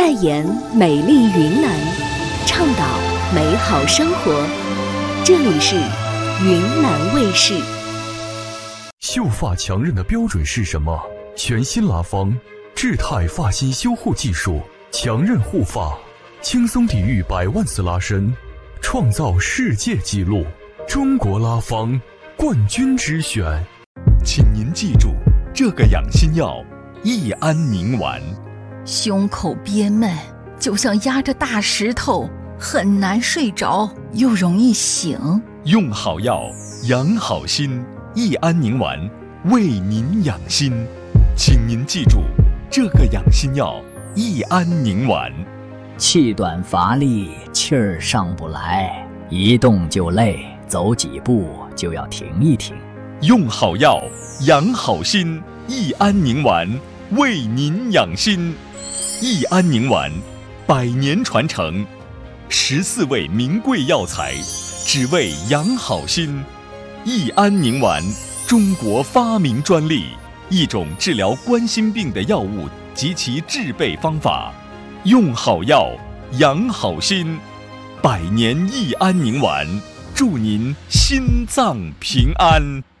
代言美丽云南，倡导美好生活。这里是云南卫视。 秀发强韧的标准是什么？全新拉芳智泰发型修护技术，强韧护发，轻松抵御100万次拉伸，创造世界纪录。中国拉芳冠军之选。 请您记住这个养心药：益安宁丸。 胸口憋闷，就像压着大石头，很难睡着，又容易醒。 用好药，养好心。益安宁丸为您养心，请您记住这个养心药：益安宁丸。 气短乏力，气儿上不来，一动就累，走几步就要停一停。 用好药，养好心。益安宁丸为您养心。益安宁丸100年传承，14味名贵药材，只为养好心。益安宁丸，中国发明专利，一种治疗冠心病的药物及其制备方法。用好药，养好心。100年益安宁丸，祝您心脏平安。